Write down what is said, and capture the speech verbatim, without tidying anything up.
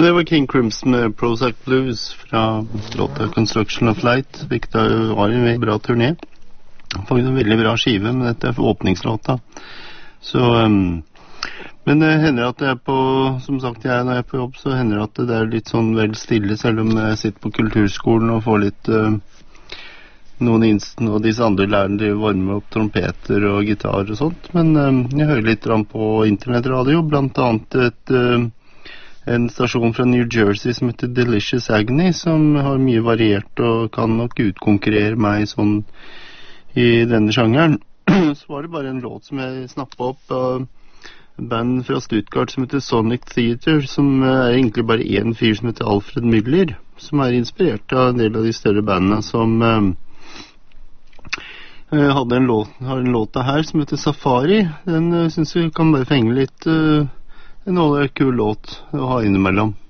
det var King Crimson med Prozac Blues fra låta Construction of Light, hvilket var en veldig bra turné. Faktisk en veldig bra skive, men dette er for åpningslåta. Så, um, men det hender at det er på, som sagt, jeg, når jeg er på jobb, så hender det at det er litt sånn vel stille, selv om jeg sitter på kulturskolen og får litt, uh, noen insten, og disse andre lærerne de varmer opp trompeter og gitar og sånt. Men um, jeg hører litt på internettradio, blant annet et... Uh, en stasjon fra New Jersey som heter Delicious Agony, som har mye variert og kan nok utkonkurrere meg sånn i denne sjangeren. Så var det bare en låt som jeg snappet opp av en band fra Stuttgart som heter Sonic Theater, som er egentlig bare en fyr som heter Alfred Müller, som er inspirert av en del av de større bandene som eh, hadde en låt, har en låt her som heter Safari. Den uh, synes jeg kan bare fenge litt... Uh, En kul låt å ha innimellom.